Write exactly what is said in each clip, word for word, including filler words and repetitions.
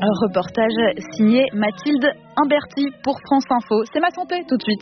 Un reportage signé Mathilde Imberti pour France Info. C'est ma santé tout de suite.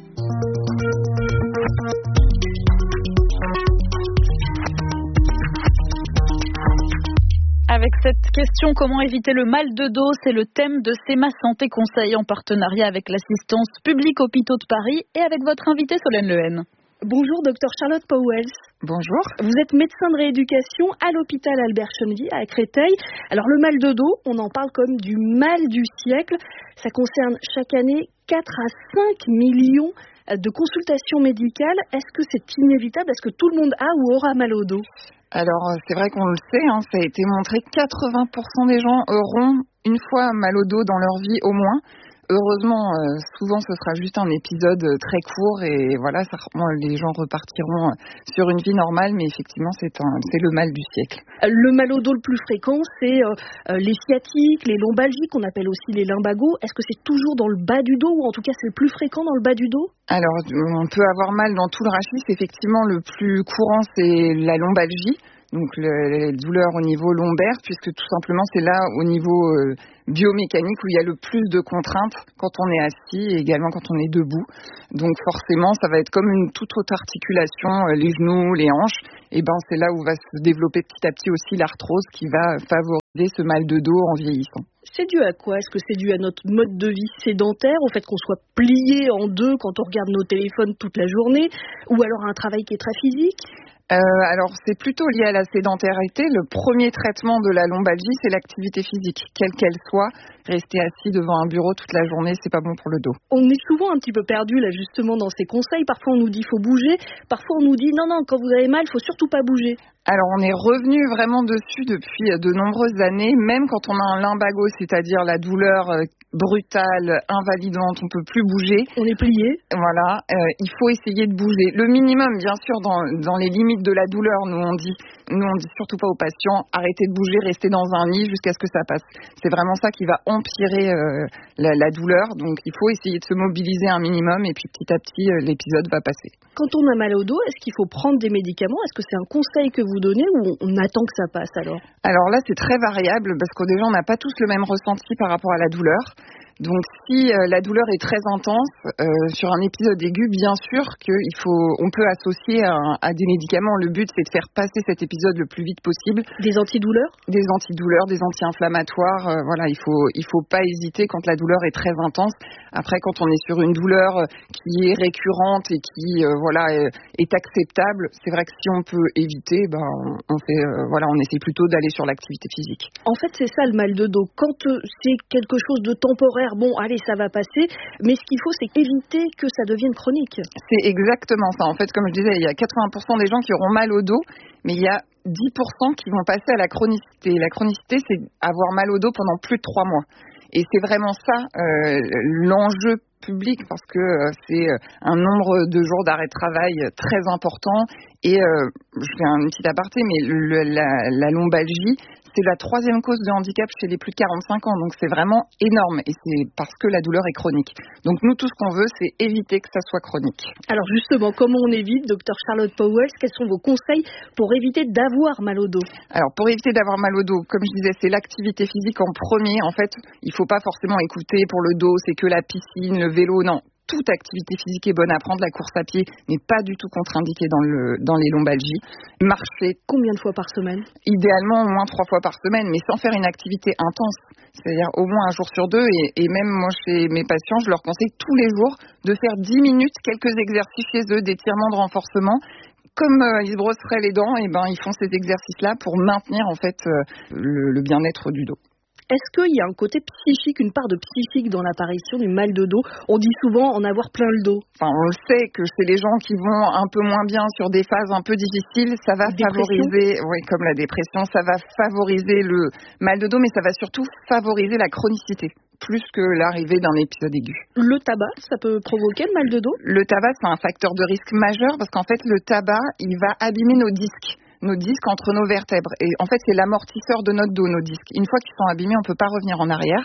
Avec cette question, comment éviter le mal de dos, c'est le thème de C'est ma santé conseil en partenariat avec l'assistance publique Hôpitaux de Paris et avec votre invitée Solène Lehen. Bonjour, docteur Charlotte Pauwels. Bonjour. Vous êtes médecin de rééducation à l'hôpital Albert Chenevier à Créteil. Alors le mal de dos, on en parle comme du mal du siècle. Ça concerne chaque année quatre à cinq millions de consultations médicales. Est-ce que c'est inévitable? Est-ce que tout le monde a ou aura mal au dos? Alors c'est vrai qu'on le sait, hein, ça a été montré, quatre-vingts pour cent des gens auront une fois mal au dos dans leur vie au moins. Heureusement, euh, souvent ce sera juste un épisode très court et voilà, ça, les gens repartiront sur une vie normale, mais effectivement c'est, un, c'est le mal du siècle. Le mal au dos le plus fréquent, c'est euh, les sciatiques, les lombalgies, qu'on appelle aussi les lumbagos. Est-ce que c'est toujours dans le bas du dos ou en tout cas c'est le plus fréquent dans le bas du dos? Alors on peut avoir mal dans tout le rachis, effectivement le plus courant c'est la lombalgie. Donc le, les douleurs au niveau lombaire, puisque tout simplement c'est là au niveau euh, biomécanique où il y a le plus de contraintes quand on est assis et également quand on est debout. Donc forcément ça va être comme une toute autre articulation, euh, les genoux, les hanches, et ben c'est là où va se développer petit à petit aussi l'arthrose qui va favoriser ce mal de dos en vieillissant. C'est dû à quoi? Est-ce que c'est dû à notre mode de vie sédentaire, au fait qu'on soit plié en deux quand on regarde nos téléphones toute la journée, ou alors à un travail qui est très physique? Euh, alors c'est plutôt lié à la sédentarité. Le premier traitement de la lombalgie, c'est l'activité physique, quelle qu'elle soit. Rester assis devant un bureau toute la journée, c'est pas bon pour le dos. On est souvent un petit peu perdu là justement dans ces conseils. Parfois on nous dit faut bouger, parfois on nous dit non non quand vous avez mal, faut surtout pas bouger. Alors on est revenu vraiment dessus depuis de nombreuses années, même quand on a un lumbago, c'est-à-dire la douleur brutale, invalidante, on peut plus bouger. On est plié. Voilà, euh, il faut essayer de bouger. Le minimum, bien sûr, dans, dans les limites de la douleur, nous on dit, nous on dit surtout pas aux patients, arrêtez de bouger, restez dans un lit jusqu'à ce que ça passe. C'est vraiment ça qui va empirer euh, la, la douleur, donc il faut essayer de se mobiliser un minimum et puis petit à petit euh, l'épisode va passer. Quand on a mal au dos, est-ce qu'il faut prendre des médicaments? Est-ce que c'est un conseil que vous donnez ou on attend que ça passe alors? Alors là c'est très variable parce que déjà on n'a pas tous le même ressenti par rapport à la douleur. Donc si euh, la douleur est très intense euh, sur un épisode aigu, bien sûr qu'il faut, on peut associer à, à des médicaments. Le but c'est de faire passer cet épisode le plus vite possible. Des antidouleurs? Des antidouleurs, des anti-inflammatoires. Euh, voilà, il faut, il faut pas hésiter quand la douleur est très intense. Après, quand on est sur une douleur qui est récurrente et qui, euh, voilà, est, est acceptable, c'est vrai que si on peut éviter, ben on, on fait, euh, voilà, on essaie plutôt d'aller sur l'activité physique. En fait, c'est ça le mal de dos. Quand euh, c'est quelque chose de temporaire, bon, allez, ça va passer. Mais ce qu'il faut, c'est éviter que ça devienne chronique. C'est exactement ça. En fait, comme je disais, il y a quatre-vingts pour cent des gens qui auront mal au dos, mais il y a dix pour cent qui vont passer à la chronicité. La chronicité, c'est avoir mal au dos pendant plus de trois mois. Et c'est vraiment ça euh, l'enjeu public, parce que euh, c'est un nombre de jours d'arrêt de travail très important. Et euh, je fais un petit aparté, mais le, la, la lombalgie, c'est la troisième cause de handicap chez les plus de quarante-cinq ans. Donc c'est vraiment énorme et c'est parce que la douleur est chronique. Donc nous, tout ce qu'on veut, c'est éviter que ça soit chronique. Alors justement, comment on évite, docteur Charlotte Pauwels? Quels sont vos conseils pour éviter d'avoir mal au dos? Alors pour éviter d'avoir mal au dos, comme je disais, c'est l'activité physique en premier. En fait, il ne faut pas forcément écouter pour le dos, c'est que la piscine, le vélo, non. Toute activité physique est bonne à prendre. La course à pied n'est pas du tout contre-indiquée dans, le, dans les lombalgies. Marcher. Combien de fois par semaine? Idéalement, au moins trois fois par semaine, mais sans faire une activité intense. C'est-à-dire au moins un jour sur deux. Et, et même moi, chez mes patients, je leur conseille tous les jours de faire dix minutes, quelques exercices chez eux, d'étirement, de renforcement. Comme euh, ils se brosseraient les dents, et ben, ils font ces exercices-là pour maintenir en fait euh, le, le bien-être du dos. Est-ce qu'il y a un côté psychique, une part de psychique dans l'apparition du mal de dos? On dit souvent en avoir plein le dos. Enfin, on le sait que chez les gens qui vont un peu moins bien sur des phases un peu difficiles, ça va dépression. favoriser, oui, comme la dépression, ça va favoriser le mal de dos, mais ça va surtout favoriser la chronicité, plus que l'arrivée d'un épisode aigu. Le tabac, ça peut provoquer le mal de dos? Le tabac, c'est un facteur de risque majeur parce qu'en fait, le tabac, il va abîmer nos disques. nos disques entre nos vertèbres. Et en fait, c'est l'amortisseur de notre dos, nos disques. Une fois qu'ils sont abîmés, on ne peut pas revenir en arrière.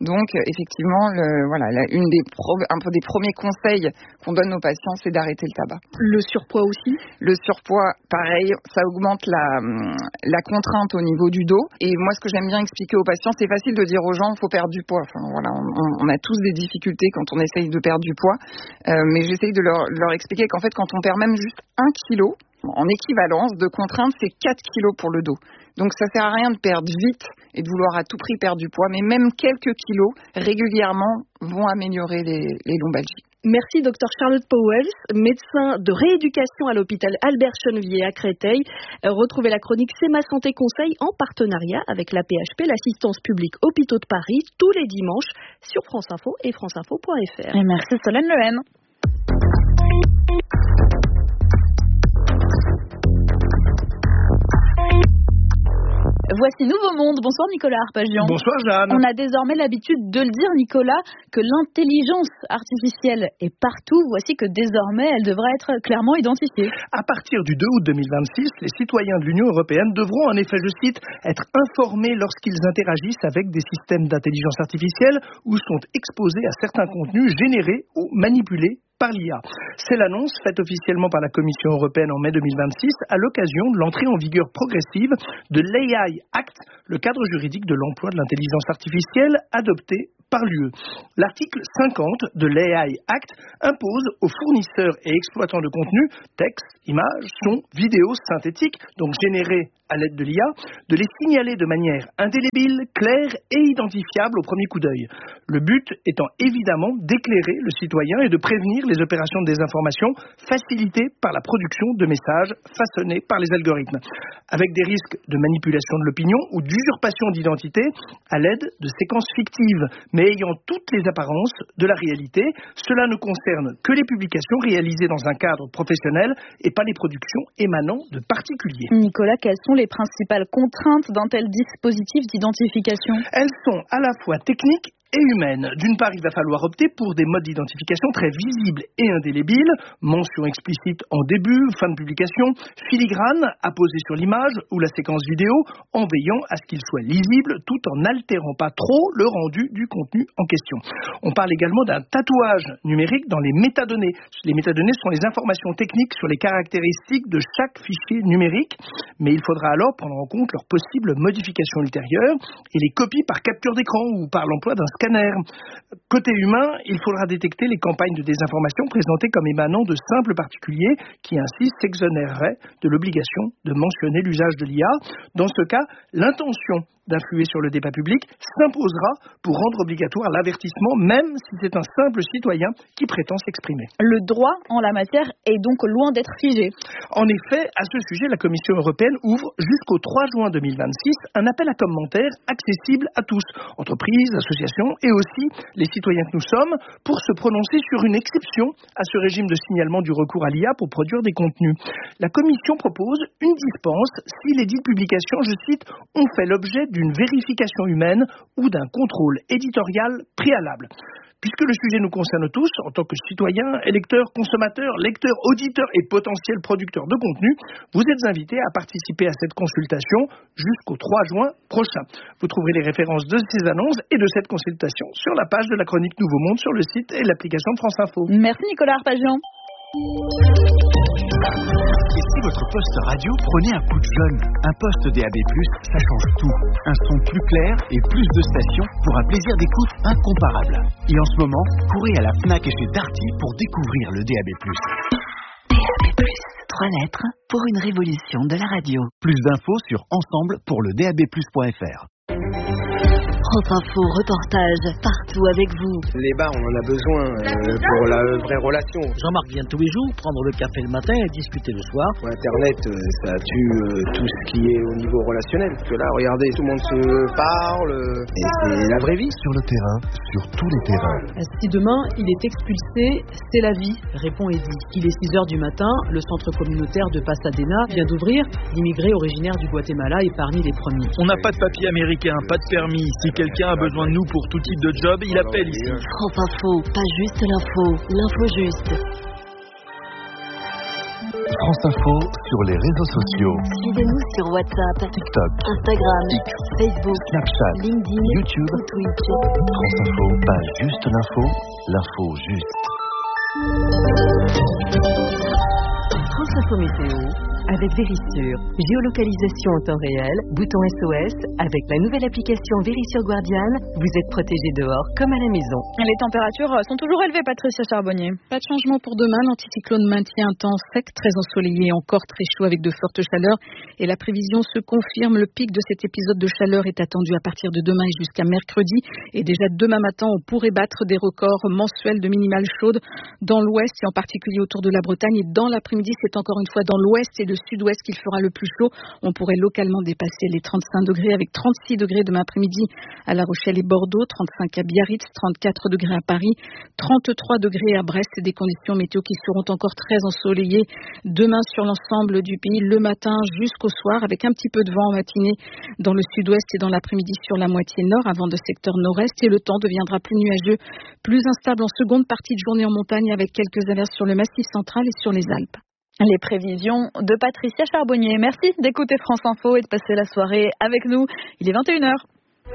Donc, effectivement, le, voilà, la, une des pro, un peu des premiers conseils qu'on donne aux patients, c'est d'arrêter le tabac. Le surpoids aussi ? Le surpoids, pareil, ça augmente la, la contrainte au niveau du dos. Et moi, ce que j'aime bien expliquer aux patients, c'est facile de dire aux gens, il faut perdre du poids. Enfin, voilà, on, on a tous des difficultés quand on essaye de perdre du poids. Euh, mais j'essaye de leur, leur expliquer qu'en fait, quand on perd même juste un kilo, en équivalence de contrainte, c'est quatre kilos pour le dos. Donc ça sert à rien de perdre vite et de vouloir à tout prix perdre du poids, mais même quelques kilos régulièrement vont améliorer les, les lombalgies. Merci docteur Charlotte Powell, médecin de rééducation à l'hôpital Albert Chenevier à Créteil. Retrouvez la chronique C'est ma santé conseil en partenariat avec l'A P H P, l'assistance publique Hôpitaux de Paris, tous les dimanches sur France Info et franceinfo point f r. Et merci Solène Lehen. Voici Nouveau Monde. Bonsoir Nicolas Arpagian. Bonsoir Jeanne. On a désormais l'habitude de le dire Nicolas, que l'intelligence artificielle est partout. Voici que désormais elle devra être clairement identifiée. À partir du deux août deux mille vingt-six, les citoyens de l'Union européenne devront en effet, je cite, être informés lorsqu'ils interagissent avec des systèmes d'intelligence artificielle ou sont exposés à certains contenus générés ou manipulés par l'I A. C'est l'annonce faite officiellement par la Commission européenne en mai deux mille vingt-six à l'occasion de l'entrée en vigueur progressive de l'A I Act, le cadre juridique de l'emploi de l'intelligence artificielle adopté par l'U E. L'article cinquante de l'A I Act impose aux fournisseurs et exploitants de contenu, texte, images, sons, vidéos synthétiques, donc générés à l'aide de l'I A, de les signaler de manière indélébile, claire et identifiable au premier coup d'œil. Le but étant évidemment d'éclairer le citoyen et de prévenir les opérations de désinformation facilitées par la production de messages façonnés par les algorithmes, avec des risques de manipulation de l'opinion ou d'usurpation d'identité à l'aide de séquences fictives, mais ayant toutes les apparences de la réalité. Cela ne concerne que les publications réalisées dans un cadre professionnel et pas les productions émanant de particuliers. Nicolas, quelles sont les principales contraintes d'un tel dispositif d'identification ? Elles sont à la fois techniques et humaine. D'une part, il va falloir opter pour des modes d'identification très visibles et indélébiles, mention explicite en début, fin de publication, filigrane apposée sur l'image ou la séquence vidéo, en veillant à ce qu'il soit lisible tout en n'altérant pas trop le rendu du contenu en question. On parle également d'un tatouage numérique dans les métadonnées. Les métadonnées sont les informations techniques sur les caractéristiques de chaque fichier numérique, mais il faudra alors prendre en compte leurs possibles modifications ultérieures et les copies par capture d'écran ou par l'emploi d'un scanner. Côté humain, il faudra détecter les campagnes de désinformation présentées comme émanant de simples particuliers qui ainsi s'exonéreraient de l'obligation de mentionner l'usage de l'I A. Dans ce cas, l'intention d'influer sur le débat public s'imposera pour rendre obligatoire l'avertissement, même si c'est un simple citoyen qui prétend s'exprimer. Le droit en la matière est donc loin d'être figé. En effet, à ce sujet, la Commission européenne ouvre jusqu'au trois juin deux mille vingt-six un appel à commentaires accessible à tous, entreprises, associations et aussi les citoyens que nous sommes, pour se prononcer sur une exception à ce régime de signalement du recours à l'I A pour produire des contenus. La Commission propose une dispense si les dites publications, je cite, ont fait l'objet d'une vérification humaine ou d'un contrôle éditorial préalable. Puisque le sujet nous concerne tous, en tant que citoyens, électeurs, consommateurs, lecteurs, auditeurs et potentiels producteurs de contenu, vous êtes invités à participer à cette consultation jusqu'au trois juin prochain. Vous trouverez les références de ces annonces et de cette consultation sur la page de la chronique Nouveau Monde sur le site et l'application de France Info. Merci Nicolas Arpagian. Et si votre poste radio prenait un coup de jeune, un poste D A B plus, ça change tout. Un son plus clair et plus de stations pour un plaisir d'écoute incomparable. Et en ce moment, courez à la Fnac et chez Darty pour découvrir le D A B plus. D A B plus, trois lettres pour une révolution de la radio. Plus d'infos sur ensemble pour le D A B plus point F R. France Info, reportage, partout avec vous. Les bars, on en a besoin euh, pour la vraie relation. Jean-Marc vient tous les jours prendre le café le matin et discuter le soir. Internet, euh, ça tue euh, tout ce qui est au niveau relationnel. Parce que là, regardez, tout le monde se parle, euh, et c'est la vraie vie. Sur le terrain, sur tous les terrains. Si demain, il est expulsé, c'est la vie, répond Eddy. Il est six heures du matin, le centre communautaire de Pasadena vient d'ouvrir. L'immigré originaire du Guatemala est parmi les premiers. On n'a pas de papier américain, pas de permis. Si quelqu'un a besoin de nous pour tout type de job, il appelle ici. France Info, pas juste l'info, l'info juste. France Info sur les réseaux sociaux. Suivez-nous sur WhatsApp, TikTok, Instagram, X, Facebook, Snapchat, LinkedIn, YouTube, ou Twitch. France Info, pas juste l'info, l'info juste. France Info Météo avec Vérissure. Géolocalisation en temps réel, bouton S O S. Avec la nouvelle application Vérissure Guardian, vous êtes protégé dehors comme à la maison. Les températures sont toujours élevées, Patricia Charbonnier. Pas de changement pour demain. L'anticyclone maintient un temps sec, très ensoleillé, encore très chaud avec de fortes chaleurs. Et la prévision se confirme. Le pic de cet épisode de chaleur est attendu à partir de demain et jusqu'à mercredi. Et déjà demain matin, on pourrait battre des records mensuels de minimales chaudes dans l'ouest et en particulier autour de la Bretagne. Et dans l'après-midi, c'est encore une fois dans l'ouest et le sud-ouest qu'il fera le plus chaud. On pourrait localement dépasser les trente-cinq degrés avec trente-six degrés demain après-midi à La Rochelle et Bordeaux, trente-cinq à Biarritz, trente-quatre degrés à Paris, trente-trois degrés à Brest. C'est des conditions météo qui seront encore très ensoleillées demain sur l'ensemble du pays, le matin jusqu'au soir, avec un petit peu de vent en matinée dans le sud-ouest et dans l'après-midi sur la moitié nord, avant de secteur nord-est. Et le temps deviendra plus nuageux, plus instable en seconde partie de journée en montagne, avec quelques averses sur le Massif central et sur les Alpes. Les prévisions de Patricia Charbonnier. Merci d'écouter France Info et de passer la soirée avec nous. Il est vingt et une heures.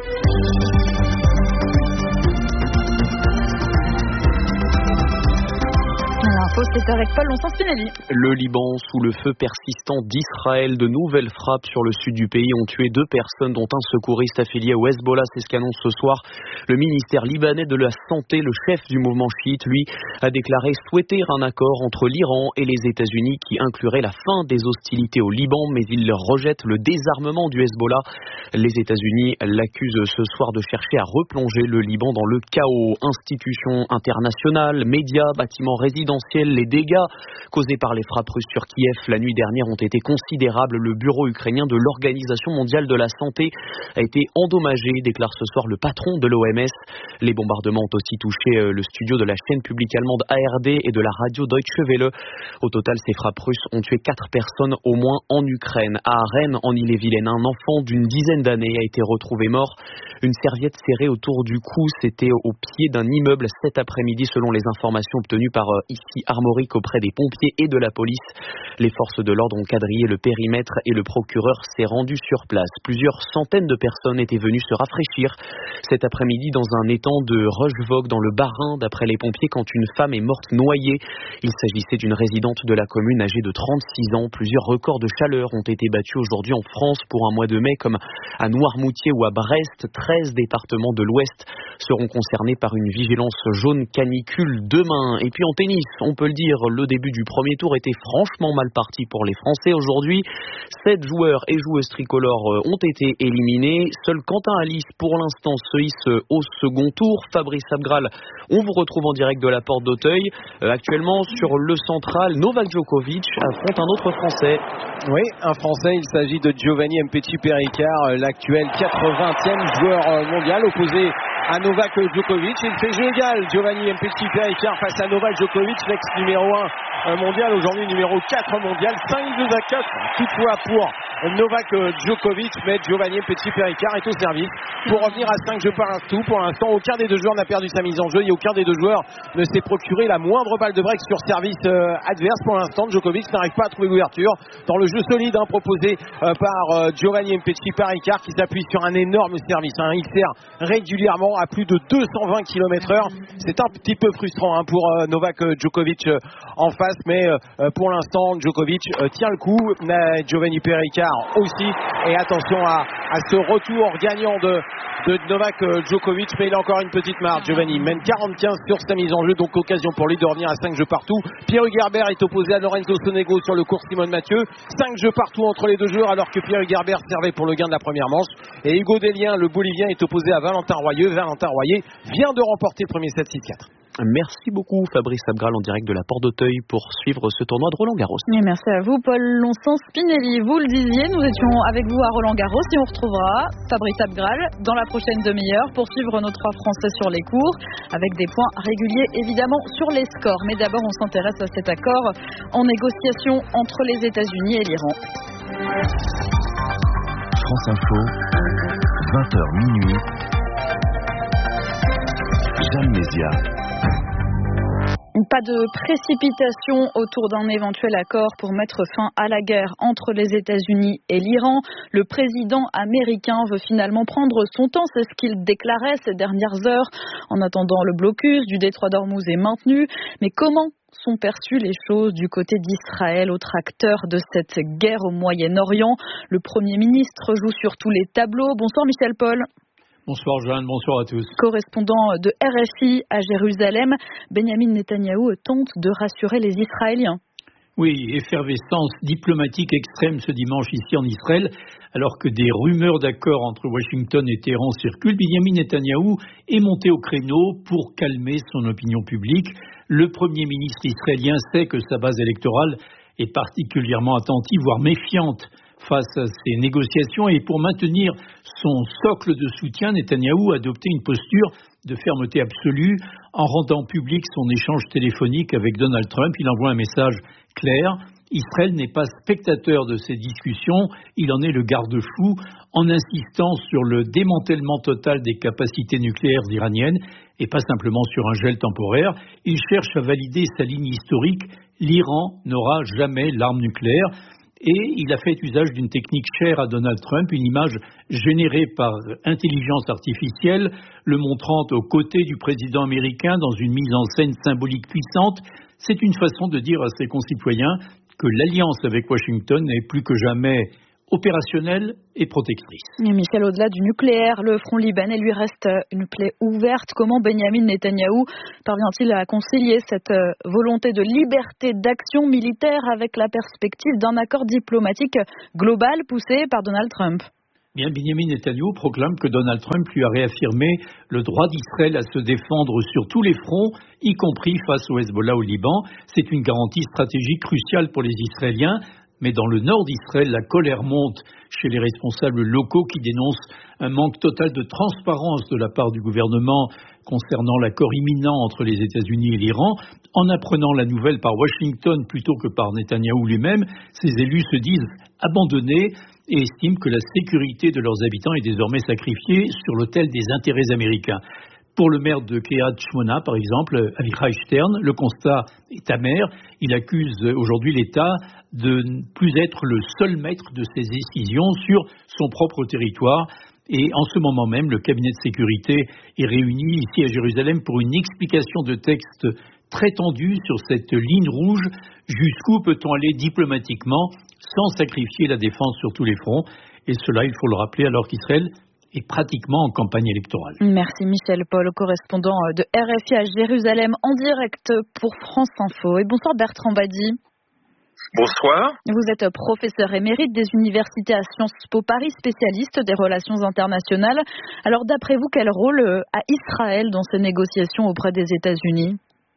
L'info, c'est avec Paul Lonsin-Spinelli. Le Liban sous le feu persistant d'Israël. De nouvelles frappes sur le sud du pays ont tué deux personnes, dont un secouriste affilié au Hezbollah. C'est ce qu'annonce ce soir le ministère libanais de la Santé. Le chef du mouvement chiite, lui, a déclaré souhaiter un accord entre l'Iran et les États-Unis qui inclurait la fin des hostilités au Liban, mais il rejette le désarmement du Hezbollah. Les États-Unis l'accusent ce soir de chercher à replonger le Liban dans le chaos. Institutions internationales, médias, bâtiments résidentiels, les dégâts causés par les frappes russes sur Kiev la nuit dernière ont été considérables. Le bureau ukrainien de l'Organisation mondiale de la santé a été endommagé, déclare ce soir le patron de l'O M S. Les bombardements ont aussi touché le studio de la chaîne publique allemande A R D et de la radio Deutsche Welle. Au total, ces frappes russes ont tué quatre personnes au moins en Ukraine. À Rennes, en Ille-et-Vilaine, un enfant d'une dizaine d'années a été retrouvé mort. Une serviette serrée autour du cou, c'était au pied d'un immeuble cet après-midi, selon les informations obtenues par ici Armorique auprès des pompiers et de la police. Les forces de l'ordre ont quadrillé le périmètre et le procureur s'est rendu sur place. Plusieurs centaines de personnes étaient venues se rafraîchir cet après-midi dans un étang de Rochevaux dans le Bas-Rhin, d'après les pompiers, quand une femme est morte noyée. Il s'agissait d'une résidente de la commune âgée de trente-six ans. Plusieurs records de chaleur ont été battus aujourd'hui en France pour un mois de mai, comme à Noirmoutier ou à Brest. treize départements de l'Ouest seront concernés par une vigilance jaune canicule demain. Et puis en tennis, on peut le dire, le début du premier tour était franchement mal parti pour les Français aujourd'hui. Sept joueurs et joueuses tricolores ont été éliminés. Seul Quentin Alice, pour l'instant, se hisse au second tour. Fabrice Abgral, on vous retrouve en direct de la Porte d'Auteuil. Euh, actuellement, sur le central, Novak Djokovic affronte un autre Français. Oui, un Français, il s'agit de Giovanni Mpetshi-Perricard, l'actuel quatre-vingtième joueur mondial, opposé à Novak Djokovic. Il fait jeu égal, Giovanni Mpetshi-Perricard face à Novak Djokovic, l'ex numéro un mondial, aujourd'hui numéro quatre mondial, cinq deux à quatre toutefois pour Novak Djokovic, mais Giovanni Mpetshi-Perricard est au service pour revenir à cinq jeux partout. Pour l'instant, aucun des deux joueurs n'a perdu sa mise en jeu et aucun des deux joueurs ne s'est procuré la moindre balle de break sur service euh, adverse. Pour l'instant, Djokovic n'arrive pas à trouver l'ouverture dans le jeu solide hein, proposé euh, par euh, Giovanni Mpetshi-Perricard, qui s'appuie sur un énorme service, un hein, X R régulièrement à plus de deux cent vingt kilomètres heure. C'est un petit peu frustrant hein, pour euh, Novak Djokovic euh, en face, mais euh, pour l'instant, Djokovic euh, tient le coup, mais Giovanni Perricard aussi. Et attention à, à ce retour gagnant de, de Novak Djokovic, mais il a encore une petite marge. Giovanni mène quarante-quinze sur sa mise en jeu, donc occasion pour lui de revenir à cinq jeux partout. Pierre-Hugues Herbert est opposé à Lorenzo Sonego sur le court Simone Mathieu. cinq jeux partout entre les deux joueurs, alors que Pierre-Hugues Herbert servait pour le gain de la première manche. Et Hugo Dellien, le Bolivien, est opposé à Valentin Royeux. Valentin Royer vient de remporter le premier set six quatre. Merci beaucoup Fabrice Abgral en direct de la Porte d'Auteuil pour suivre ce tournoi de Roland-Garros. Et merci à vous Paul Lonsin-Spinelli. Vous le disiez, nous étions avec vous à Roland-Garros et on retrouvera Fabrice Abgral dans la prochaine demi-heure pour suivre nos trois Français sur les cours, avec des points réguliers évidemment sur les scores. Mais d'abord on s'intéresse à cet accord en négociation entre les États-Unis et l'Iran. France Info, vingt heures minuit. Jeanne Mézia. Pas de précipitation autour d'un éventuel accord pour mettre fin à la guerre entre les États-Unis et l'Iran. Le président américain veut finalement prendre son temps, c'est ce qu'il déclarait ces dernières heures. En attendant, le blocus du détroit d'Ormuz est maintenu. Mais comment sont perçues les choses du côté d'Israël, autre acteur de cette guerre au Moyen-Orient? Le Premier ministre joue sur tous les tableaux. Bonsoir Michel Paul. Bonsoir Jeanne, bonsoir à tous. Correspondant de R F I à Jérusalem, Benyamin Netanyahou tente de rassurer les Israéliens. Oui, effervescence diplomatique extrême ce dimanche ici en Israël, alors que des rumeurs d'accord entre Washington et Téhéran circulent. Benyamin Netanyahou est monté au créneau pour calmer son opinion publique. Le Premier ministre israélien sait que sa base électorale est particulièrement attentive, voire méfiante face à ces négociations, et pour maintenir son socle de soutien, Netanyahou a adopté une posture de fermeté absolue en rendant public son échange téléphonique avec Donald Trump. Il envoie un message clair: Israël n'est pas spectateur de ces discussions, il en est le garde-fou, en insistant sur le démantèlement total des capacités nucléaires iraniennes et pas simplement sur un gel temporaire. Il cherche à valider sa ligne historique: l'Iran n'aura jamais l'arme nucléaire. Et il a fait usage d'une technique chère à Donald Trump, une image générée par intelligence artificielle, le montrant aux côtés du président américain dans une mise en scène symbolique puissante. C'est une façon de dire à ses concitoyens que l'alliance avec Washington est plus que jamais opérationnelle et protectrice. Et Michel, au-delà du nucléaire, le front libanais lui reste une plaie ouverte. Comment Benyamin Netanyahou parvient-il à concilier cette volonté de liberté d'action militaire avec la perspective d'un accord diplomatique global poussé par Donald Trump? Bien, Benyamin Netanyahou proclame que Donald Trump lui a réaffirmé le droit d'Israël à se défendre sur tous les fronts, y compris face au Hezbollah au Liban. C'est une garantie stratégique cruciale pour les Israéliens. Mais dans le nord d'Israël, la colère monte chez les responsables locaux qui dénoncent un manque total de transparence de la part du gouvernement concernant l'accord imminent entre les États-Unis et l'Iran. En apprenant la nouvelle par Washington plutôt que par Netanyahou lui-même, ces élus se disent abandonnés et estiment que la sécurité de leurs habitants est désormais sacrifiée sur l'autel des intérêts américains. Pour le maire de Kiryat Shmona, par exemple, Avichai Stern, le constat est amer. Il accuse aujourd'hui l'État de ne plus être le seul maître de ses décisions sur son propre territoire. Et en ce moment même, le cabinet de sécurité est réuni ici à Jérusalem pour une explication de texte très tendue sur cette ligne rouge. Jusqu'où peut-on aller diplomatiquement sans sacrifier la défense sur tous les fronts? Et cela, il faut le rappeler, alors qu'Israël est pratiquement en campagne électorale. Merci Michel Paul, correspondant de R F I à Jérusalem, en direct pour France Info. Et bonsoir Bertrand Badi. Bonsoir. Vous êtes professeur émérite des universités à Sciences Po Paris, spécialiste des relations internationales. Alors d'après vous, quel rôle a Israël dans ces négociations auprès des États-Unis ?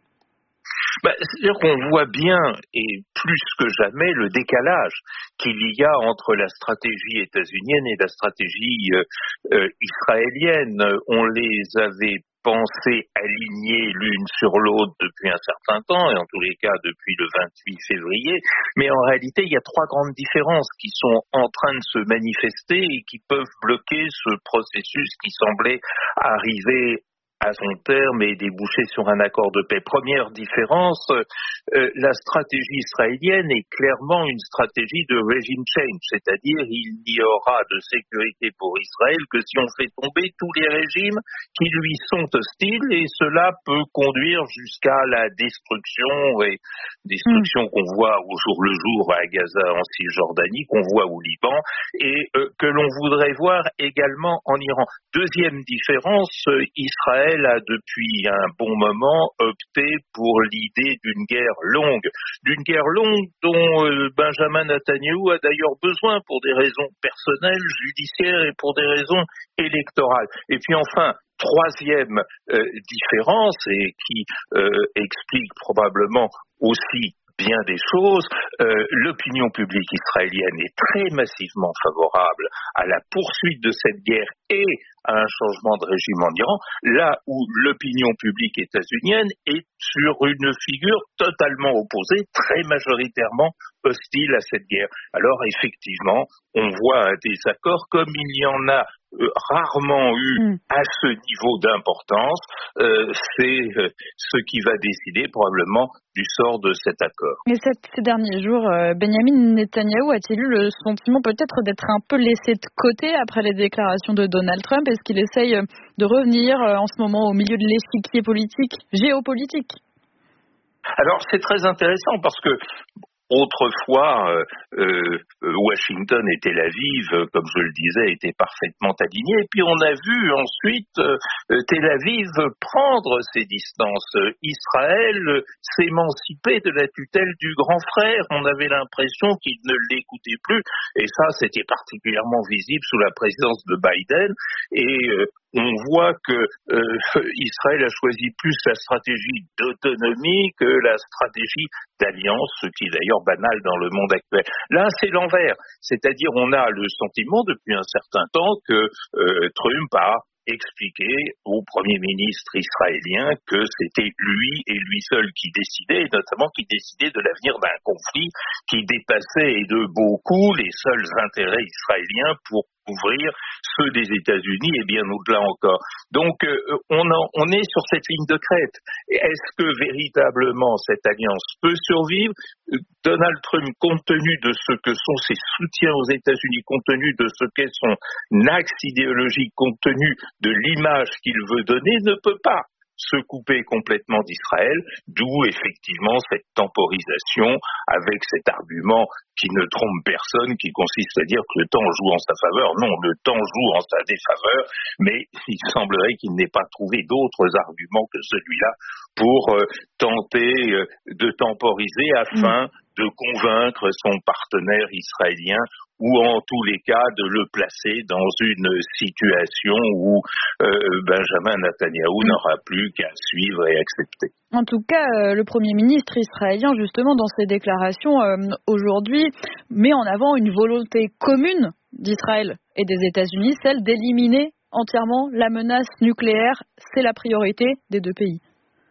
Bah, c'est-à-dire qu'on voit bien, et plus que jamais, le décalage qu'il y a entre la stratégie états-unienne et la stratégie euh, euh, israélienne. On les avait pensées alignées l'une sur l'autre depuis un certain temps, et en tous les cas depuis le vingt-huit février, mais en réalité, il y a trois grandes différences qui sont en train de se manifester et qui peuvent bloquer ce processus qui semblait arriver à son terme et déboucher sur un accord de paix. Première différence, euh, la stratégie israélienne est clairement une stratégie de regime change, c'est-à-dire il n'y aura de sécurité pour Israël que si on fait tomber tous les régimes qui lui sont hostiles, et cela peut conduire jusqu'à la destruction, et destruction qu'on voit au jour le jour à Gaza, en Cisjordanie, qu'on voit au Liban, et euh, que l'on voudrait voir également en Iran. Deuxième différence, euh, Israël a depuis un bon moment opté pour l'idée d'une guerre longue, d'une guerre longue dont euh, Benjamin Netanyahou a d'ailleurs besoin pour des raisons personnelles, judiciaires et pour des raisons électorales. Et puis enfin, troisième euh, différence, et qui euh, explique probablement aussi bien des choses, euh, l'opinion publique israélienne est très massivement favorable à la poursuite de cette guerre et à un changement de régime en Iran, là où l'opinion publique états-unienne est sur une figure totalement opposée, très majoritairement hostile à cette guerre. Alors effectivement, on voit un désaccord comme il y en a euh, rarement eu mm. à ce niveau d'importance. Euh, c'est euh, ce qui va décider probablement du sort de cet accord. Et cette, ces derniers jours, euh, Benjamin Netanyahou a-t-il eu le sentiment peut-être d'être un peu laissé de côté après les déclarations de Donald Trump? Est-ce qu'il essaye de revenir euh, en ce moment au milieu de l'échiquier politique, géopolitique? Alors c'est très intéressant parce que autrefois, euh, euh, Washington et Tel Aviv, comme je le disais, étaient parfaitement alignés. Et puis on a vu ensuite euh, Tel Aviv prendre ses distances. Israël s'émanciper de la tutelle du grand frère. On avait l'impression qu'il ne l'écoutait plus. Et ça, c'était particulièrement visible sous la présidence de Biden. Et euh, on voit que euh, Israël a choisi plus la stratégie d'autonomie que la stratégie d'alliance, ce qui est d'ailleurs banal dans le monde actuel. Là, c'est l'envers. C'est-à-dire, on a le sentiment depuis un certain temps que euh, Trump a expliqué au Premier ministre israélien que c'était lui et lui seul qui décidait, et notamment qui décidait de l'avenir d'un conflit qui dépassait et de beaucoup les seuls intérêts israéliens pour couvrir ceux des États-Unis et bien au-delà encore. Donc euh, on, en, on est sur cette ligne de crête. Est-ce que véritablement cette alliance peut survivre? Donald Trump, compte tenu de ce que sont ses soutiens aux États-Unis, compte tenu de ce qu'est son axe idéologique, compte tenu de l'image qu'il veut donner, ne peut pas se couper complètement d'Israël, d'où effectivement cette temporisation avec cet argument qui ne trompe personne, qui consiste à dire que le temps joue en sa faveur. Non, le temps joue en sa défaveur, mais il semblerait qu'il n'ait pas trouvé d'autres arguments que celui-là pour euh, tenter euh, de temporiser afin mmh. de convaincre son partenaire israélien ou en tous les cas de le placer dans une situation où euh, Benjamin Netanyahou mmh. n'aura plus qu'à suivre et accepter. En tout cas, euh, le Premier ministre israélien, justement, dans ses déclarations euh, aujourd'hui, met en avant une volonté commune d'Israël et des États-Unis, celle d'éliminer entièrement la menace nucléaire. C'est la priorité des deux pays.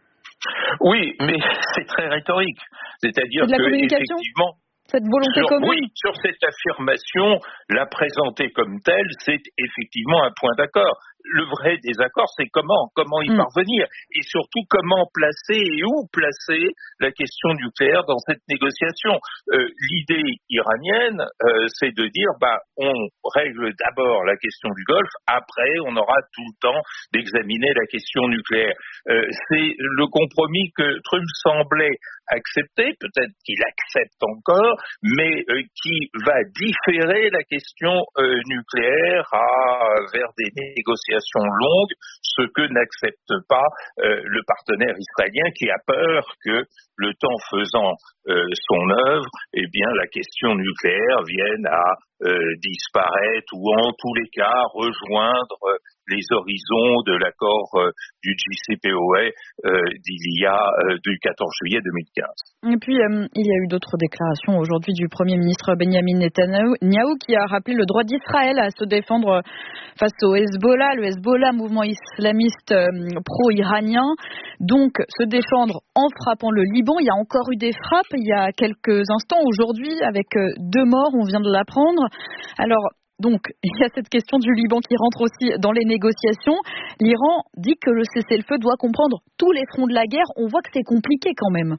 Oui, mais c'est très rhétorique. C'est-à-dire c'est de la que, communication effectivement, cette volonté sur, commune. Oui, sur cette affirmation, la présenter comme telle, c'est effectivement un point d'accord. Le vrai désaccord, c'est comment, comment y mmh. parvenir, et surtout comment placer et où placer la question nucléaire dans cette négociation. Euh, l'idée iranienne, euh, c'est de dire, bah, on règle d'abord la question du Golfe, après on aura tout le temps d'examiner la question nucléaire. Euh, c'est le compromis que Trump semblait accepter, peut-être qu'il accepte encore, mais euh, qui va différer la question euh, nucléaire à, vers des négociations longues, ce que n'accepte pas euh, le partenaire israélien qui a peur que, le temps faisant euh, son œuvre, eh bien la question nucléaire vienne à euh, disparaître ou en tous les cas rejoindre euh, les horizons de l'accord euh, du J C P O A euh, d'il y a euh, du quatorze juillet deux mille quinze. Et puis euh, il y a eu d'autres déclarations aujourd'hui du Premier ministre Benjamin Netanyahou qui a rappelé le droit d'Israël à se défendre face au Hezbollah, le Hezbollah, mouvement islamiste euh, pro-iranien, donc se défendre en frappant le Liban. Il y a encore eu des frappes il y a quelques instants aujourd'hui avec euh, deux morts, on vient de l'apprendre. Alors donc, il y a cette question du Liban qui rentre aussi dans les négociations. L'Iran dit que le cessez-le-feu doit comprendre tous les fronts de la guerre. On voit que c'est compliqué quand même.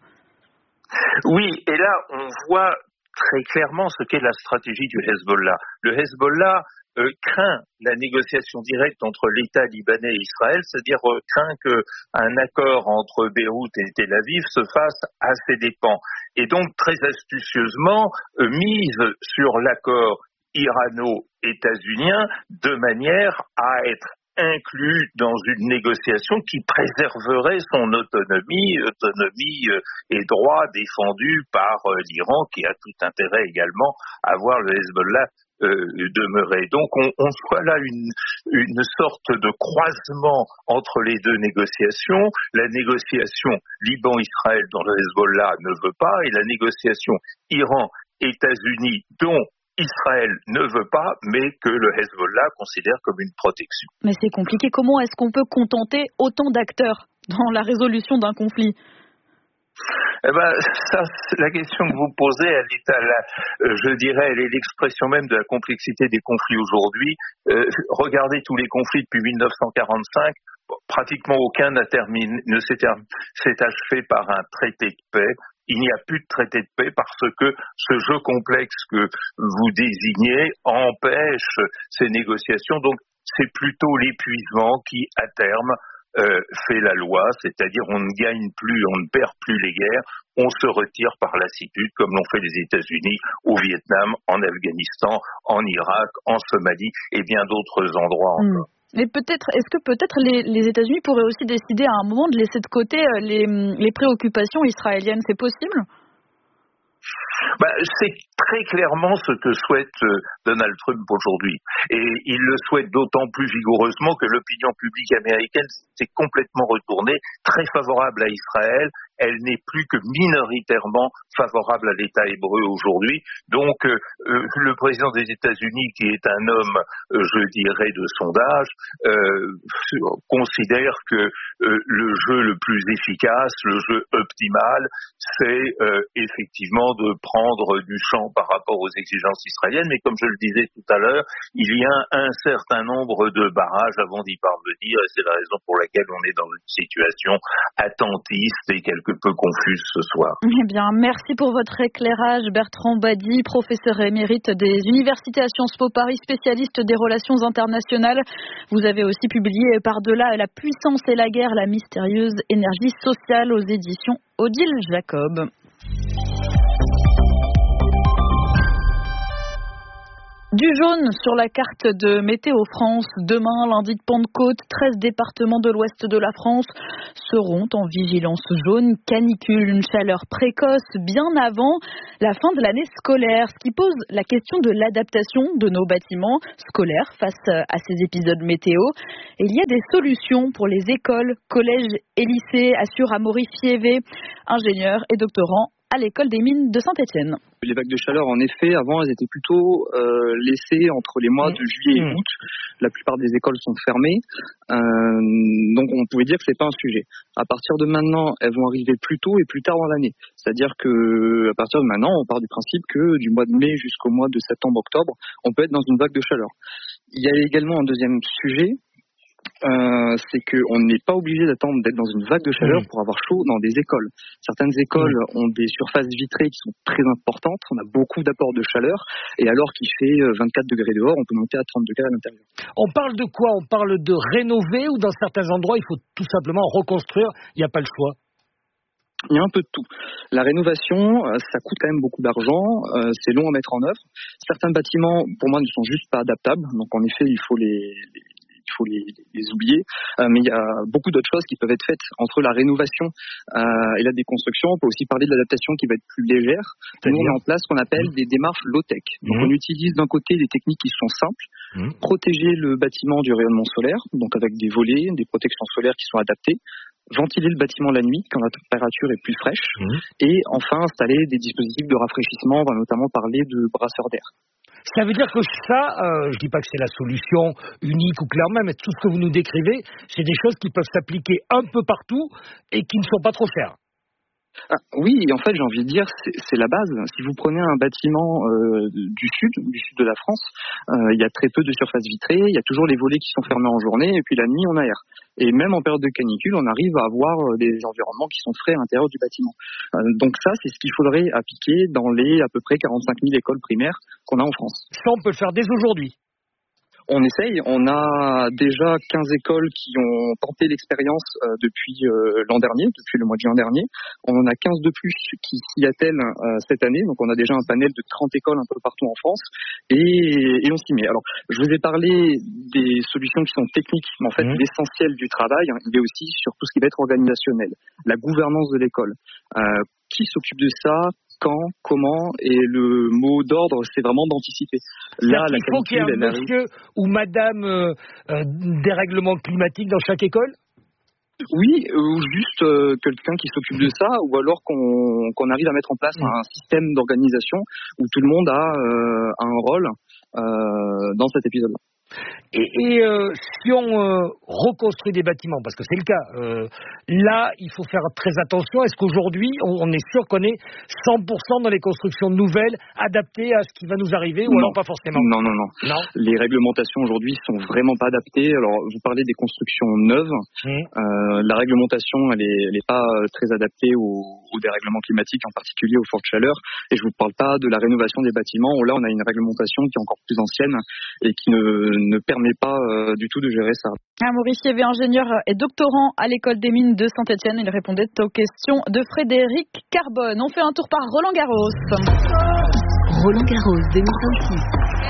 Oui, et là, on voit très clairement ce qu'est la stratégie du Hezbollah. Le Hezbollah euh, craint la négociation directe entre l'État libanais et Israël, c'est-à-dire euh, craint qu'un accord entre Beyrouth et Tel Aviv se fasse à ses dépens. Et donc, très astucieusement, euh, mise sur l'accord irano-états-unien de manière à être inclus dans une négociation qui préserverait son autonomie, autonomie et droit défendus par l'Iran qui a tout intérêt également à voir le Hezbollah euh, demeurer. Donc on, on voit là une, une sorte de croisement entre les deux négociations. La négociation Liban-Israël dont le Hezbollah ne veut pas et la négociation Iran-États-Unis dont Israël ne veut pas, mais que le Hezbollah considère comme une protection. Mais c'est compliqué. Comment est-ce qu'on peut contenter autant d'acteurs dans la résolution d'un conflit ? Eh ben, ça, la question que vous posez, elle est à la, euh, je dirais, elle est l'expression même de la complexité des conflits aujourd'hui. Euh, regardez tous les conflits depuis mille neuf cent quarante-cinq, pratiquement aucun n'a terminé, ne s'est, term- s'est achevé par un traité de paix. Il n'y a plus de traité de paix parce que ce jeu complexe que vous désignez empêche ces négociations. Donc, c'est plutôt l'épuisement qui, à terme, Euh, fait la loi, c'est-à-dire on ne gagne plus, on ne perd plus les guerres, on se retire par lassitude, comme l'ont fait les États-Unis au Vietnam, en Afghanistan, en Irak, en Somalie et bien d'autres endroits encore. Mmh. Mais peut-être, est-ce que peut-être les, les États-Unis pourraient aussi décider à un moment de laisser de côté les, les préoccupations israéliennes, c'est possible ? Bah, c'est très clairement ce que souhaite euh, Donald Trump aujourd'hui. Et il le souhaite d'autant plus vigoureusement que l'opinion publique américaine s'est complètement retournée, très favorable à Israël. Elle n'est plus que minoritairement favorable à l'État hébreu aujourd'hui. Donc, euh, euh, le président des États-Unis, qui est un homme, euh, je dirais, de sondage, euh, considère que euh, le jeu le plus efficace, le jeu optimal, c'est euh, effectivement de prendre du champ par rapport aux exigences israéliennes. Mais comme je le disais tout à l'heure, il y a un certain nombre de barrages avant d'y parvenir, et c'est la raison pour laquelle on est dans une situation attentiste et quelque peu confuse ce soir. Eh bien, merci pour votre éclairage, Bertrand Badi, professeur émérite des universités à Sciences Po Paris, spécialiste des relations internationales. Vous avez aussi publié Par-delà la puissance et la guerre, la mystérieuse énergie sociale aux éditions Odile Jacob. Du jaune sur la carte de Météo France. Demain, lundi de Pentecôte, treize départements de l'ouest de la France seront en vigilance jaune canicule. Une chaleur précoce bien avant la fin de l'année scolaire, ce qui pose la question de l'adaptation de nos bâtiments scolaires face à ces épisodes météo. Et il y a des solutions pour les écoles, collèges et lycées, assure Amaury Fievé, ingénieur et doctorant à l'école des mines de Saint-Étienne. Les vagues de chaleur, en effet, avant, elles étaient plutôt euh, laissées entre les mois de juillet et août. La plupart des écoles sont fermées, euh, donc on pouvait dire que c'est pas un sujet. À partir de maintenant, elles vont arriver plus tôt et plus tard dans l'année. C'est-à-dire que à partir de maintenant, on part du principe que du mois de mai jusqu'au mois de septembre-octobre, on peut être dans une vague de chaleur. Il y a également un deuxième sujet. Euh, c'est qu'on n'est pas obligé d'attendre d'être dans une vague de chaleur pour avoir chaud dans des écoles. Certaines écoles ont des surfaces vitrées qui sont très importantes, on a beaucoup d'apports de chaleur, et alors qu'il fait vingt-quatre degrés dehors, on peut monter à trente degrés à l'intérieur. On parle de quoi ? On parle de rénover, ou dans certains endroits, il faut tout simplement reconstruire, il n'y a pas le choix ? Il y a un peu de tout. La rénovation, ça coûte quand même beaucoup d'argent, euh, c'est long à mettre en œuvre. Certains bâtiments, pour moi, ne sont juste pas adaptables, donc en effet, il faut les... les il faut les, les oublier, euh, mais il y a beaucoup d'autres choses qui peuvent être faites entre la rénovation euh, et la déconstruction. On peut aussi parler de l'adaptation qui va être plus légère. Nous, on met en place ce qu'on appelle mmh. des démarches low-tech. Donc, mmh. on utilise d'un côté des techniques qui sont simples, mmh. protéger le bâtiment du rayonnement solaire, donc avec des volets, des protections solaires qui sont adaptées, ventiler le bâtiment la nuit quand la température est plus fraîche, mmh. et enfin installer des dispositifs de rafraîchissement. On va notamment parler de brasseurs d'air. Ça veut dire que ça, euh, je dis pas que c'est la solution unique ou clairement, mais tout ce que vous nous décrivez, c'est des choses qui peuvent s'appliquer un peu partout et qui ne sont pas trop chères. Ah, oui, en fait, j'ai envie de dire, c'est, c'est la base. Si vous prenez un bâtiment euh, du sud, du sud de la France, euh, il y a très peu de surface vitrée, il y a toujours les volets qui sont fermés en journée, et puis la nuit, on aère. Et même en période de canicule, on arrive à avoir des environnements qui sont frais à l'intérieur du bâtiment. Euh, donc ça, c'est ce qu'il faudrait appliquer dans les à peu près quarante-cinq mille écoles primaires qu'on a en France. Ça, on peut le faire dès aujourd'hui. On essaye, on a déjà quinze écoles qui ont tenté l'expérience euh, depuis euh, l'an dernier, depuis le mois de juin dernier. On en a quinze de plus qui s'y attellent euh, cette année, donc on a déjà un panel de trente écoles un peu partout en France, et, et on s'y met. Alors, je vous ai parlé des solutions qui sont techniques, mais en fait, mmh. l'essentiel du travail, hein, il est aussi sur tout ce qui va être organisationnel, la gouvernance de l'école. Euh, qui s'occupe de ça ? Quand, comment, et le mot d'ordre, c'est vraiment d'anticiper. Là, la il faut qu'il y ait un monsieur ou madame euh, euh, dérèglement climatique dans chaque école ? Oui, ou juste euh, quelqu'un qui s'occupe de ça, ou alors qu'on, qu'on arrive à mettre en place un système d'organisation où tout le monde a euh, un rôle euh, dans cet épisode-là. Et, et euh, si on euh, reconstruit des bâtiments, parce que c'est le cas, euh, là, il faut faire très attention. Est-ce qu'aujourd'hui, on, on est sûr qu'on est cent pour cent dans les constructions nouvelles, adaptées à ce qui va nous arriver, ou non. alors pas forcément? Non, non, non, non. Les réglementations aujourd'hui sont vraiment pas adaptées. Alors, vous parlez des constructions neuves. Mmh. Euh, la réglementation, elle est, elle est pas très adaptée aux, aux dérèglements climatiques, en particulier aux fortes chaleurs. Et je vous parle pas de la rénovation des bâtiments, où là, on a une réglementation qui est encore plus ancienne et qui ne ne permet pas euh, du tout de gérer ça. Ah, Maurice Yévé, ingénieur et doctorant à l'école des mines de Saint-Étienne, il répondait aux questions de Frédéric Carbone. On fait un tour par Roland Garros. Roland Garros deux mille vingt-six.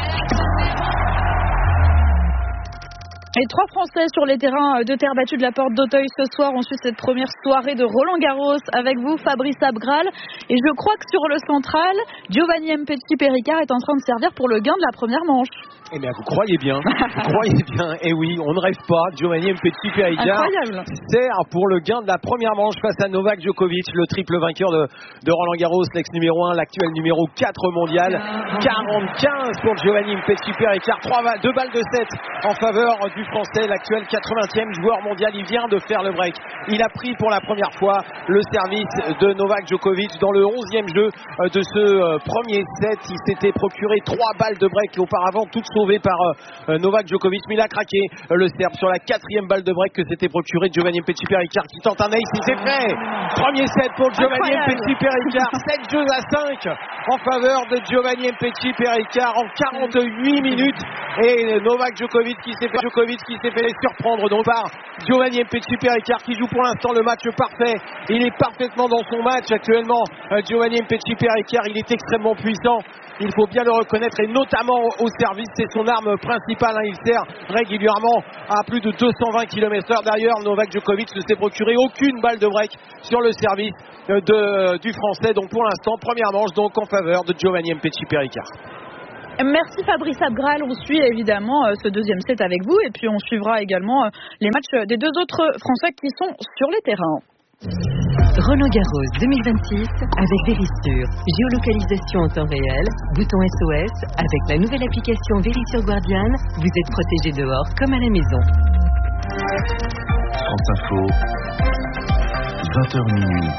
Les trois Français sur les terrains de terre battue de la Porte d'Auteuil ce soir ont suivi cette première soirée de Roland Garros avec vous, Fabrice Abgral. Et je crois que sur le central, Giovanni Mpetshi Péricard est en train de servir pour le gain de la première manche. Eh bien, vous croyez bien, vous croyez bien. Et oui, on ne rêve pas. Giovanni Mpetshi Péricard sert pour le gain de la première manche face à Novak Djokovic, le triple vainqueur de, de Roland Garros, l'ex numéro un, l'actuel numéro quatre mondial. quarante-quinze pour Giovanni Mpetshi Péricard, deux balles de sept en faveur du Français, l'actuel quatre-vingtième joueur mondial. Il vient de faire le break. Il a pris pour la première fois le service de Novak Djokovic dans le onzième jeu de ce premier set. Il s'était procuré trois balles de break auparavant, toutes sauvées par Novak Djokovic, mais il a craqué le Serbe sur la quatrième balle de break que s'était procuré Giovanni Mpetshi Péricard qui tente un ace. Il s'est fait. Premier set pour Giovanni Mpetshi Péricard. sept jeux à cinq en faveur de Giovanni Mpetshi Péricard en quarante-huit minutes. Et Novak Djokovic qui s'est fait Djokovic qui s'est fait surprendre donc par Giovanni Mpetshi Péricard qui joue pour l'instant le match parfait. Il est parfaitement dans son match actuellement. Giovanni Mpetshi Péricard, il est extrêmement puissant. Il faut bien le reconnaître et notamment au service, c'est son arme principale. Hein. Il sert régulièrement à plus de deux cent vingt kilomètres heure. D'ailleurs, Novak Djokovic ne s'est procuré aucune balle de break sur le service de, du Français. Donc pour l'instant, première manche donc en faveur de Giovanni Mpetshi Péricard. Merci Fabrice Abgral, on suit évidemment ce deuxième set avec vous et puis on suivra également les matchs des deux autres Français qui sont sur les terrains. Roland Garros deux mille vingt-six avec Verisure. Géolocalisation en temps réel, bouton S O S. Avec la nouvelle application Verisure Guardian, vous êtes protégé dehors comme à la maison. France Info, vingt heures minuit.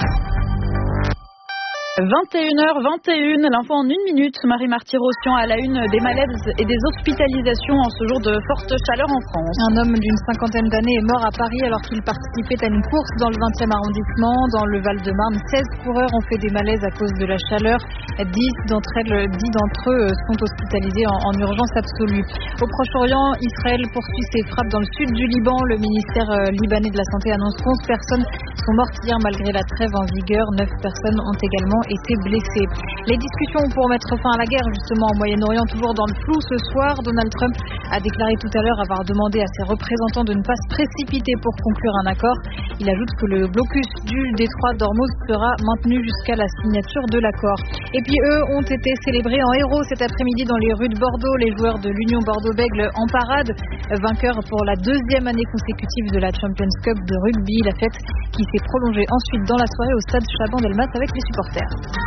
vingt et une heures vingt et une, l'info en une minute. Marie-Marty Rossian à la une des malaises et des hospitalisations en ce jour de forte chaleur en France. Un homme d'une cinquantaine d'années est mort à Paris alors qu'il participait à une course dans le vingtième arrondissement. Dans le Val-de-Marne, seize coureurs ont fait des malaises à cause de la chaleur. dix d'entre elles, dix d'entre eux sont hospitalisés en, en urgence absolue. Au Proche-Orient, Israël poursuit ses frappes dans le sud du Liban. Le ministère libanais de la Santé annonce qu'onze personnes sont mortes hier malgré la trêve en vigueur. neuf personnes ont également été blessés. Les discussions pour mettre fin à la guerre justement au Moyen-Orient toujours dans le flou ce soir. Donald Trump a déclaré tout à l'heure avoir demandé à ses représentants de ne pas se précipiter pour conclure un accord. Il ajoute que le blocus du détroit d'Ormuz sera maintenu jusqu'à la signature de l'accord. Et puis eux ont été célébrés en héros cet après-midi dans les rues de Bordeaux. Les joueurs de l'Union Bordeaux-Bègles en parade, vainqueurs pour la deuxième année consécutive de la Champions Cup de rugby. La fête qui s'est prolongée ensuite dans la soirée au stade Chaban-Delmas avec les supporters.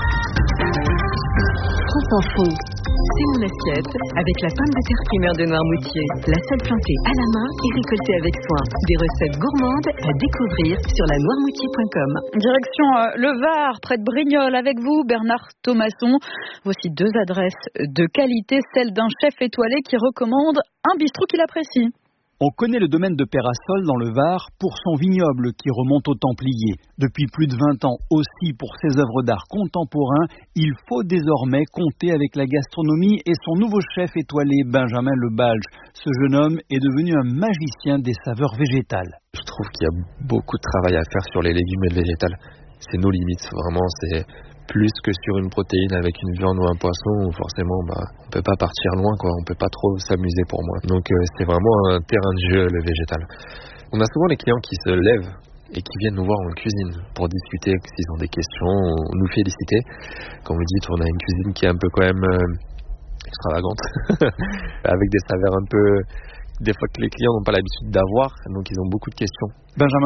France Info, c'est mon assiette avec la pomme de terre primeur de Noirmoutier. La seule plantée à la main et récoltée avec soin. Des recettes gourmandes à découvrir sur la noirmoutier point com. Direction euh, le Var, près de Brignoles, avec vous, Bernard Thomasson. Voici deux adresses de qualité, celle d'un chef étoilé qui recommande un bistrot qu'il apprécie. On connaît le domaine de Pérasol dans le Var pour son vignoble qui remonte aux Templiers. Depuis plus de vingt ans aussi pour ses œuvres d'art contemporains, il faut désormais compter avec la gastronomie et son nouveau chef étoilé Benjamin Lebalge. Ce jeune homme est devenu un magicien des saveurs végétales. Je trouve qu'il y a beaucoup de travail à faire sur les légumes et le végétal. C'est nos limites, vraiment, c'est plus que sur une protéine avec une viande ou un poisson, où forcément bah, on peut pas partir loin, quoi. On peut pas trop s'amuser pour moi. Donc euh, c'est vraiment un terrain de jeu, le végétal. On a souvent les clients qui se lèvent et qui viennent nous voir en cuisine pour discuter s'ils ont des questions, ou nous féliciter. Comme vous dites, on a une cuisine qui est un peu quand même euh, extravagante, avec des saveurs un peu, des fois que les clients n'ont pas l'habitude d'avoir, donc ils ont beaucoup de questions. Benjamin,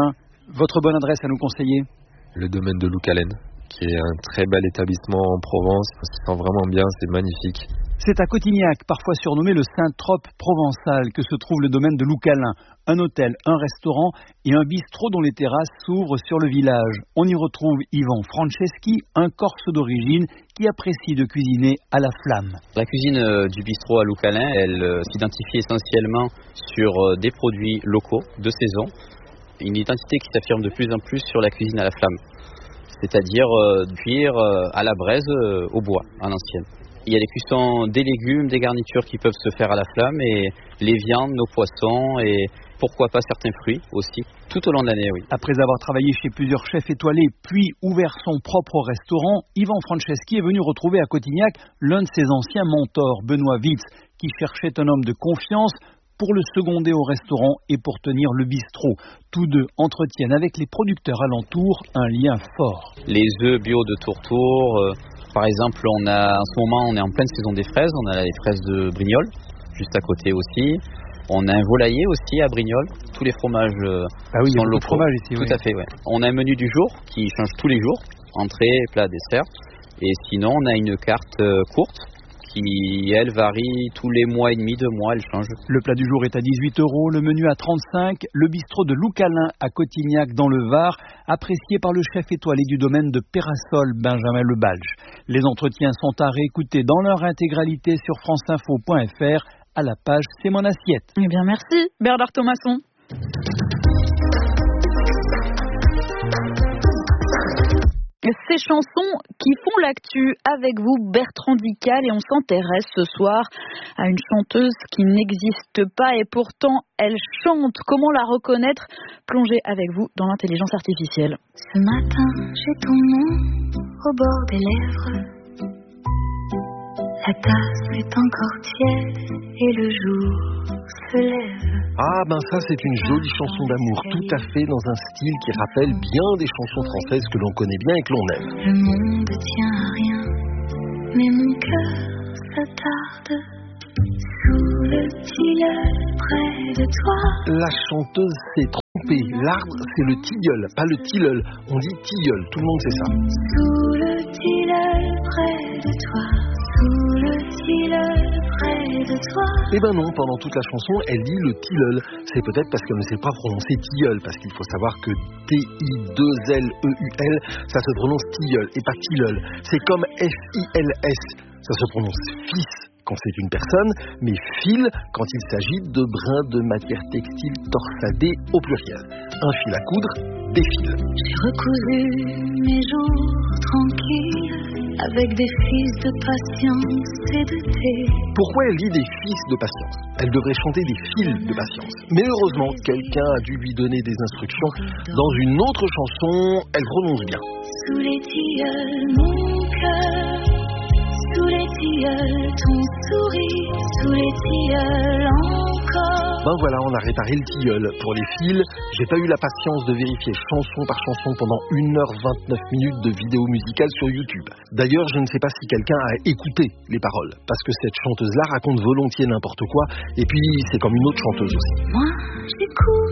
Votre bonne adresse à nous conseiller? Le domaine de Loucalen, qui est un très bel établissement en Provence. On se sent vraiment bien, c'est magnifique. C'est à Cotignac, parfois surnommé le Saint-Trope provençal, que se trouve le domaine de Loucalen. Un hôtel, un restaurant et un bistrot dont les terrasses s'ouvrent sur le village. On y retrouve Yvan Franceschi, un Corse d'origine qui apprécie de cuisiner à la flamme. La cuisine euh, du bistrot à Loucalen, elle euh, s'identifie essentiellement sur euh, des produits locaux, de saison. Une identité qui s'affirme de plus en plus sur la cuisine à la flamme. C'est-à-dire euh, cuire euh, à la braise euh, au bois, à l'ancienne. Il y a les cuissons des légumes, des garnitures qui peuvent se faire à la flamme et les viandes, nos poissons et pourquoi pas certains fruits aussi, tout au long de l'année, oui. Après avoir travaillé chez plusieurs chefs étoilés, puis ouvert son propre restaurant, Yvan Franceschi est venu retrouver à Cotignac l'un de ses anciens mentors, Benoît Witz, qui cherchait un homme de confiance pour le seconder au restaurant et pour tenir le bistrot. Tous deux entretiennent avec les producteurs alentours un lien fort. Les œufs bio de Tourtour, euh, par exemple, on a, en ce moment on est en pleine saison des fraises, on a les fraises de Brignoles, juste à côté aussi. On a un volailler aussi à Brignoles, tous les fromages euh, ah oui, sont locaux. Fromage ici, tout oui. à fait, ouais. On a un menu du jour qui change tous les jours, entrée, plat, dessert. Et sinon, on a une carte euh, courte qui, elle, varie tous les mois et demi, deux mois, elle change. Le plat du jour est à dix-huit euros, le menu à trente-cinq, le bistrot de Loucalen à Cotignac dans le Var, apprécié par le chef étoilé du domaine de Pérasol, Benjamin Lebalge. Les entretiens sont à réécouter dans leur intégralité sur franceinfo point f r à la page C'est mon assiette. Eh bien, merci Bernard Thomasson. Ces chansons qui font l'actu avec vous, Bertrand Dical, et on s'intéresse ce soir à une chanteuse qui n'existe pas et pourtant elle chante. Comment la reconnaître? Plongez avec vous dans l'intelligence artificielle. Ce matin, j'ai ton nom au bord des lèvres. La tasse est encore tiède et le jour se lève. Ah ben ça c'est une jolie chanson d'amour, tout à fait dans un style qui rappelle bien des chansons françaises que l'on connaît bien et que l'on aime. Le monde tient à rien, mais mon cœur s'attarde sous le tilleul près de toi. La chanteuse s'est trompée, l'arbre c'est le tilleul, pas le tilleul, on dit tilleul, tout le monde sait ça. Sous le tilleul près de toi, sous le tilleul près de toi. Eh ben non, pendant toute la chanson, elle dit le tilleul. C'est peut-être parce qu'elle ne sait pas prononcer tilleul, parce qu'il faut savoir que T I deux L E U L, ça se prononce tilleul et pas tilleul. C'est comme F I L S, ça se prononce fils quand c'est une personne, mais fil quand il s'agit de brins de matière textile torsadée au pluriel. Un fil à coudre, des fils. J'ai recousu mes jours tranquilles avec des fils de patience et de thé. Pourquoi elle dit des fils de patience? Elle devrait chanter des fils de patience. Mais heureusement, quelqu'un a dû lui donner des instructions. Dans une autre chanson, elle prononce bien. Sous les tilleuls, mon cœur. Sous les tilleuls, ton sourire. Sous les tilleuls, encore. Ben voilà, on a réparé le tilleul. Pour les fils, j'ai pas eu la patience de vérifier chanson par chanson pendant une heure vingt-neuf minutes de vidéo musicale sur YouTube. D'ailleurs, je ne sais pas si quelqu'un a écouté les paroles, parce que cette chanteuse-là raconte volontiers n'importe quoi, et puis c'est comme une autre chanteuse aussi. Moi, j'écoute.